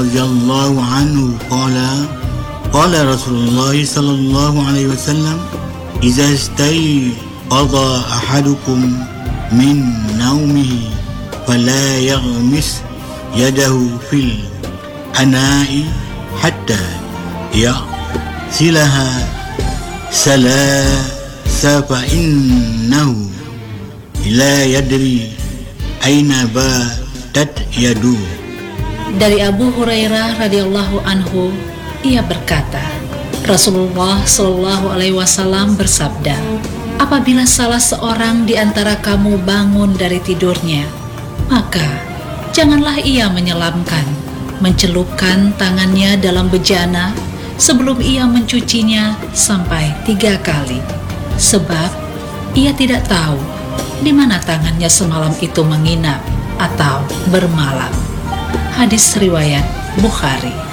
radhiyallahu anhu qala Rasulullah sallallahu alaihi wasallam idza istayqadha ahadukum min naumihi fala yaghmis yadahu fil ana'i hatta yasilaha salasa fa innahu la yadri aina batat yadu. Dari Abu Hurairah radhiyallahu anhu, ia berkata, Rasulullah Shallallahu alaihi wasallam bersabda, apabila salah seorang di antara kamu bangun dari tidurnya, maka janganlah ia mencelupkan tangannya dalam bejana sebelum ia mencucinya sampai 3 kali, sebab ia tidak tahu di mana tangannya semalam itu menginap atau bermalam. Hadis riwayat Bukhari.